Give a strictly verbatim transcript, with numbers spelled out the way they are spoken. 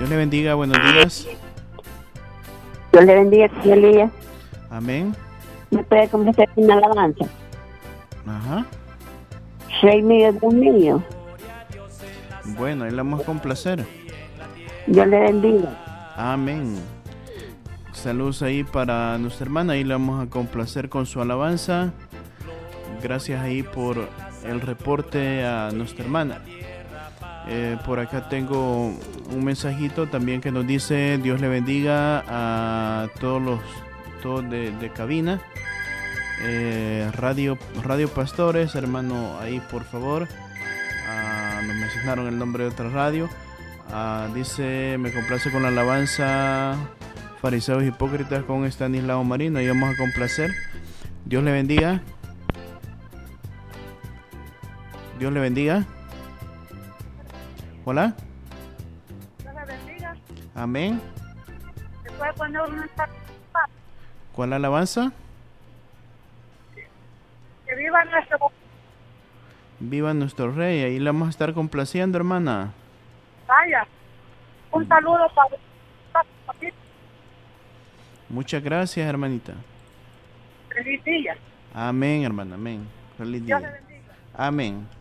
Dios le bendiga, buenos días. Dios le bendiga, señor Elías. Amén. ¿Me puede complacer una alabanza? Ajá. Rey mío, Dios mío. Bueno, ahí la vamos a complacer. Dios le bendiga. Amén. Saludos ahí para nuestra hermana. Ahí la vamos a complacer con su alabanza. Gracias ahí por el reporte a nuestra hermana. Eh, por acá tengo un mensajito también que nos dice: Dios le bendiga a todos los todos de, de cabina. Eh, radio, Radio Pastores, hermano, ahí por favor. Ah, nos mencionaron el nombre de otra radio. Ah, dice: me complace con la alabanza Fariseos Hipócritas con Estanislao Marino. Y vamos a complacer. Dios le bendiga. Dios le bendiga. Hola. Dios le bendiga. Amén. ¿Se puede poner una ¿Cuál alabanza? Que viva nuestro... Viva nuestro Rey. Ahí la vamos a estar complaciendo, hermana. Vaya. Un saludo para... Muchas gracias, hermanita. Feliz día. Amén, hermana. Amén. Feliz día. Dios le bendiga. Amén.